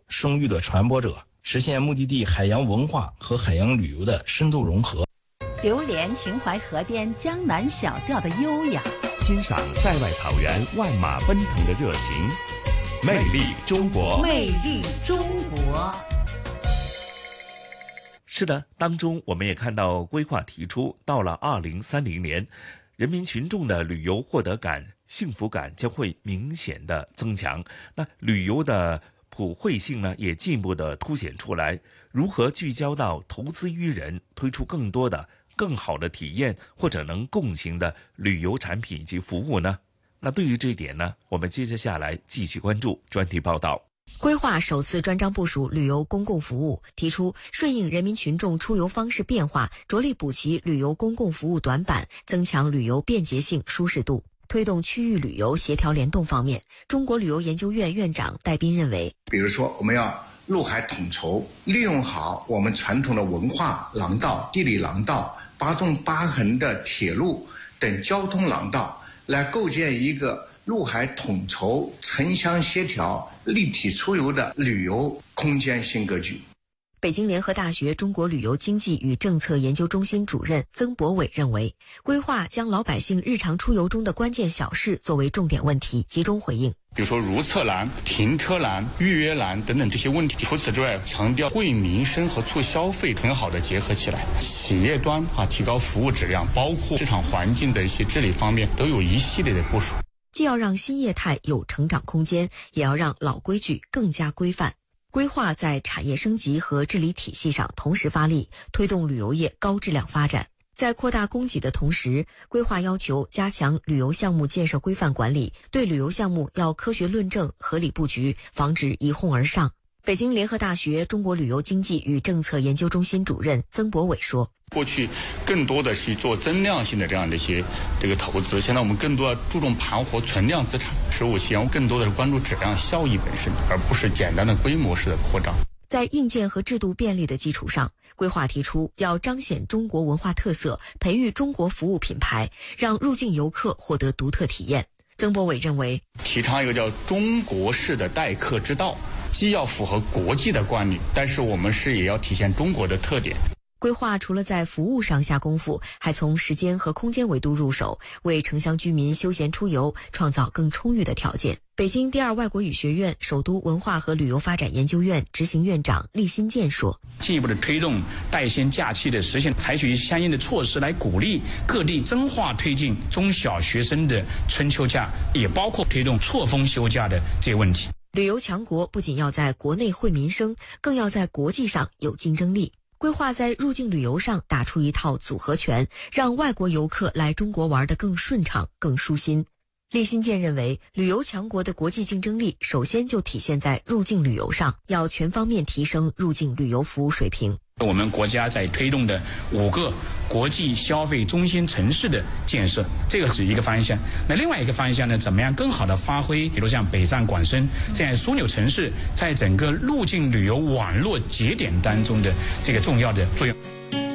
声誉的传播者，实现目的地海洋文化和海洋旅游的深度融合。 流连秦淮河边江南小调的优雅， 欣赏塞外草原万马奔腾的热情。魅力中国， 魅力中国。 是的，当中我们也看到规划提出，到了2030年，人民群众的旅游获得感、幸福感将会明显的增强。那旅游的普惠性呢，也进一步的凸显出来。如何聚焦到投资于人，推出更多的、更好的体验或者能共情的旅游产品以及服务呢？那对于这一点呢，我们接着下来继续关注专题报道。 规划首次专章部署旅游公共服务，提出顺应人民群众出游方式变化，着力补齐旅游公共服务短板，增强旅游便捷性、舒适度。推动区域旅游协调联动方面，中国旅游研究院院长戴斌认为， 比如说我们要陆海统筹，利用好我们传统的文化廊道、地理廊道、8纵8横的铁路等交通廊道，来构建一个陆海统筹、城乡协调、立体出游的旅游空间新格局。 北京联合大学中国旅游经济与政策研究中心主任曾博伟认为，规划将老百姓日常出游中的关键小事作为重点问题，集中回应。 比如说如厕栏、停车栏、预约栏等等这些问题。除此之外，强调惠民生和促消费很好的结合起来。企业端提高服务质量，包括市场环境的一些治理方面，都有一系列的部署。 既要让新业态有成长空间，也要让老规矩更加规范。规划在产业升级和治理体系上同时发力，推动旅游业高质量发展。在扩大供给的同时，规划要求加强旅游项目建设规范管理，对旅游项目要科学论证、合理布局，防止一哄而上。北京联合大学中国旅游经济与政策研究中心主任曾博伟说， 过去更多的是做增量性的这样的一些投资，现在我们更多要注重盘活存量资产，15期更多的是关注质量效益本身，而不是简单的规模式的扩张。 在硬件和制度便利的基础上，规划提出要彰显中国文化特色，培育中国服务品牌，让入境游客获得独特体验。曾博伟认为， 提倡一个叫中国式的待客之道，既要符合国际的惯例，但是我们也要体现中国的特点。 规划除了在服务上下功夫，还从时间和空间维度入手，为城乡居民休闲出游创造更充裕的条件。北京第二外国语学院首都文化和旅游发展研究院执行院长厉新建说， 进一步的推动带薪假期的实现，采取相应的措施来鼓励各地深化推进中小学生的春秋假，也包括推动错峰休假的这些问题。 旅游强国不仅要在国内惠民生，更要在国际上有竞争力。规划在入境旅游上打出一套组合拳，让外国游客来中国玩得更顺畅、更舒心。厉新建认为，旅游强国的国际竞争力首先就体现在入境旅游上，要全方面提升入境旅游服务水平。 我们国家在推动的5个国际消费中心城市的建设，这个是一个方向。那另外一个方向呢，怎么样更好的发挥，比如像北上广深这样枢纽城市在整个入境旅游网络节点当中的这个重要的作用。